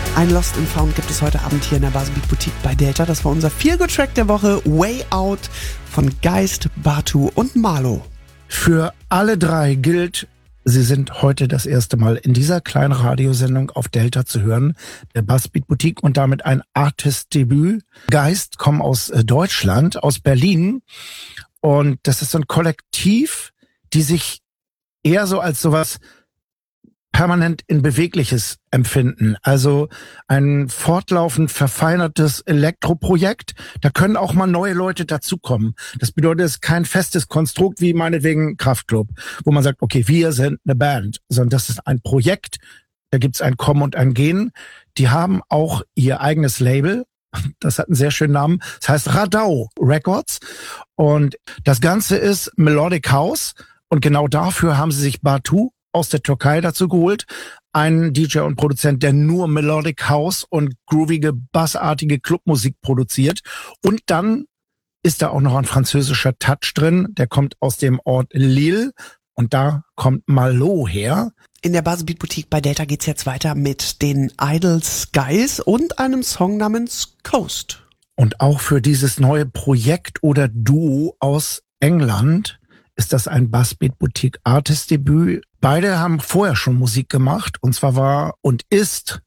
Ein Lost and Found gibt es heute Abend hier in der Baselbeat Boutique bei Delta. Das war unser Feel-Good-Track der Woche, Way Out von Geist, Batu und Marlo. Für alle drei gilt, sie sind heute das erste Mal in dieser kleinen Radiosendung auf Delta zu hören, der Baselbeat Boutique, und damit ein Artist-Debüt. Geist kommen aus Deutschland, aus Berlin, und das ist so ein Kollektiv, die sich eher so als sowas permanent in Bewegliches empfinden. Also ein fortlaufend verfeinertes Elektroprojekt. Da können auch mal neue Leute dazukommen. Das bedeutet, es ist kein festes Konstrukt wie meinetwegen Kraftklub, wo man sagt, okay, wir sind eine Band, sondern das ist ein Projekt. Da gibt's ein Kommen und ein Gehen. Die haben auch ihr eigenes Label. Das hat einen sehr schönen Namen. Das heißt Radau Records. Und das Ganze ist Melodic House. Und genau dafür haben sie sich Batu aus der Türkei dazu geholt. Ein DJ und Produzent, der nur Melodic House und groovige, bassartige Clubmusik produziert. Und dann ist da auch noch ein französischer Touch drin. Der kommt aus dem Ort Lille. Und da kommt Marlo her. In der Baselbeat Boutique bei Delta geht's jetzt weiter mit den Idle Skies und einem Song namens Coast. Und auch für dieses neue Projekt oder Duo aus England ist das ein Baselbeat Boutique Artist Debüt. Beide haben vorher schon Musik gemacht, und zwar war und ist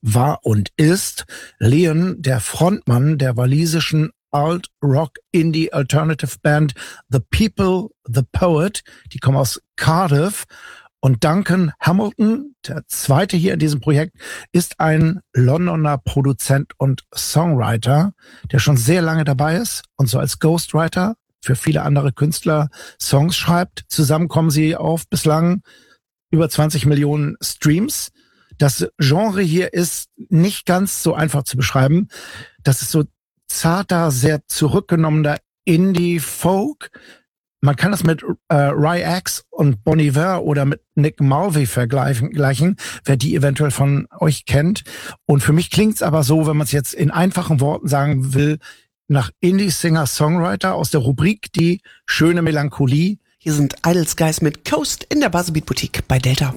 Leon, der Frontmann der walisischen Alt-Rock-Indie-Alternative-Band The People, The Poet. Die kommen aus Cardiff. Und Duncan Hamilton, der zweite hier in diesem Projekt, ist ein Londoner Produzent und Songwriter, der schon sehr lange dabei ist und so als Ghostwriter für viele andere Künstler Songs schreibt. Zusammen kommen sie auf bislang über 20 Millionen Streams. Das Genre hier ist nicht ganz so einfach zu beschreiben. Das ist so zarter, sehr zurückgenommener Indie-Folk. Man kann das mit Ry-X und Bon Iver oder mit Nick Mulvey vergleichen, wer die eventuell von euch kennt. Und für mich klingt's aber so, wenn man es jetzt in einfachen Worten sagen will, nach Indie-Singer-Songwriter aus der Rubrik Die schöne Melancholie. Hier sind Idle Skies mit Coast in der Baselbeat Boutique bei Delta.